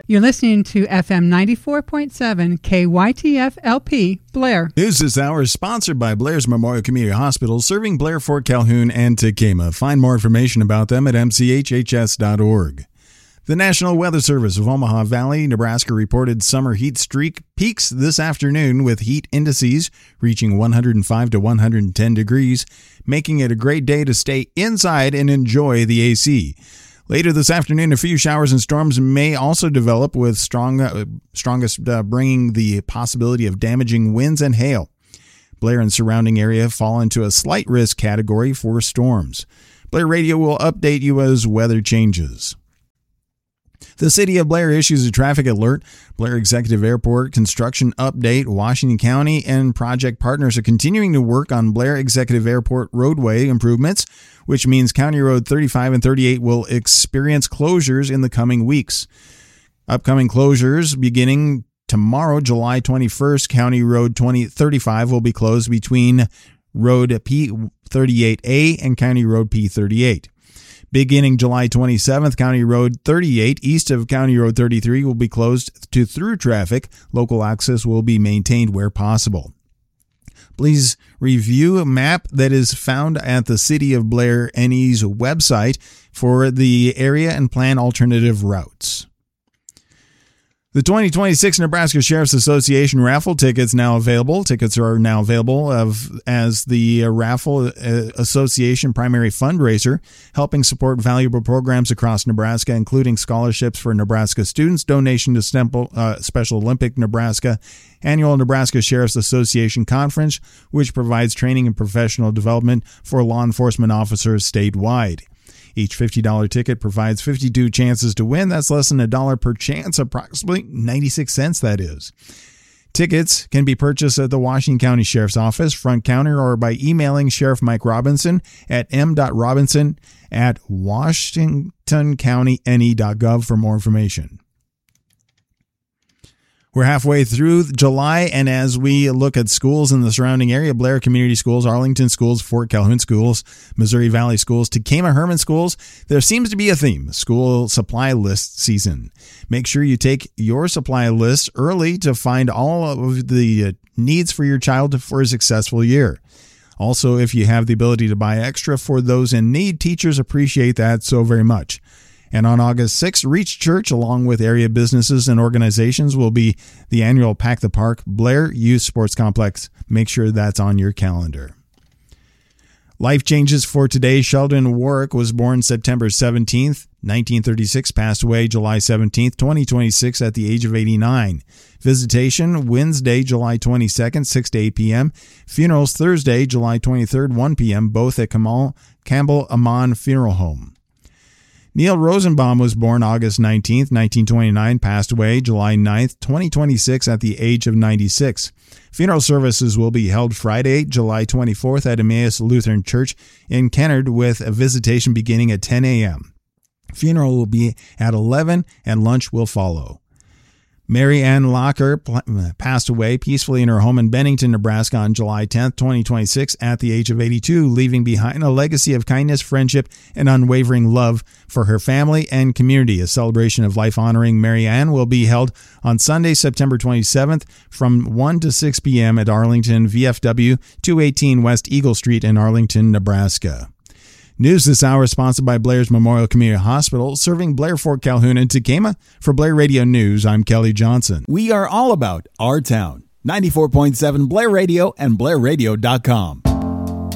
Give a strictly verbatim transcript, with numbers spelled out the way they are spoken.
You're listening to F M ninety-four point seven K Y T F L P, Blair. News this hour is sponsored by Blair's Memorial Community Hospital, serving Blair, Fort Calhoun, and Tekamah. Find more information about them at m c h h s dot org. The National Weather Service of Omaha Valley, Nebraska reported summer heat streak peaks this afternoon with heat indices reaching one hundred five to one hundred ten degrees, making it a great day to stay inside and enjoy the A C. Later this afternoon, a few showers and storms may also develop, with strong, uh, strongest uh, bringing the possibility of damaging winds and hail. Blair and surrounding area fall into a slight risk category for storms. Blair Radio will update you as weather changes. The City of Blair issues a traffic alert. Blair Executive Airport construction update. Washington County and project partners are continuing to work on Blair Executive Airport roadway improvements, which means County Road thirty-five and thirty-eight will experience closures in the coming weeks. Upcoming closures beginning tomorrow, July twenty-first, County Road twenty thirty-five will be closed between Road P thirty-eight A and County Road P thirty-eight. Beginning July twenty-seventh, County Road thirty-eight east of County Road thirty-three will be closed to through traffic. Local access will be maintained where possible. Please review a map that is found at the City of Blair N E's website for the area and plan alternative routes. The twenty twenty-six Nebraska Sheriff's Association raffle tickets now available. Tickets are now available of, as the Raffle Association primary fundraiser, helping support valuable programs across Nebraska, including scholarships for Nebraska students, donation to Stemple, uh, Special Olympic Nebraska, annual Nebraska Sheriff's Association Conference, which provides training and professional development for law enforcement officers statewide. Each fifty dollars ticket provides fifty-two chances to win. That's less than a dollar per chance, approximately ninety-six cents, that is. Tickets can be purchased at the Washington County Sheriff's Office, front counter, or by emailing Sheriff Mike Robinson at m dot robinson at washington county n e dot gov for more information. We're halfway through July, and as we look at schools in the surrounding area, Blair Community Schools, Arlington Schools, Fort Calhoun Schools, Missouri Valley Schools, Tekamah Herman Schools, there seems to be a theme: school supply list season. Make sure you take your supply list early to find all of the needs for your child for a successful year. Also, if you have the ability to buy extra for those in need, teachers appreciate that so very much. And on August sixth, Reach Church, along with area businesses and organizations, will be the annual Pack the Park Blair Youth Sports Complex. Make sure that's on your calendar. Life changes for today. Sheldon Warwick was born September seventeenth, nineteen thirty-six, passed away July seventeenth, twenty twenty-six at the age of eighty-nine. Visitation Wednesday, July twenty-second, six to eight p.m. Funerals Thursday, July twenty-third, one p.m., both at Kamal Campbell Amon Funeral Home. Neil Rosenbaum was born August nineteenth, nineteen twenty-nine, passed away July ninth, twenty twenty-six at the age of ninety-six. Funeral services will be held Friday, July twenty-fourth at Emmaus Lutheran Church in Kennard, with a visitation beginning at ten a.m. Funeral will be at eleven and lunch will follow. Mary Ann Locker passed away peacefully in her home in Bennington, Nebraska on July tenth, twenty twenty-six at the age of eighty-two, leaving behind a legacy of kindness, friendship, and unwavering love for her family and community. A celebration of life honoring Mary Ann will be held on Sunday, September twenty-seventh from one to six p.m. at Arlington V F W two eighteen West Eagle Street in Arlington, Nebraska. News this hour is sponsored by Blair's Memorial Community Hospital, serving Blair, Fort Calhoun, and Tekamah. For Blair Radio News, I'm Kelly Johnson. We are all about our town. ninety-four point seven Blair Radio and blair radio dot com.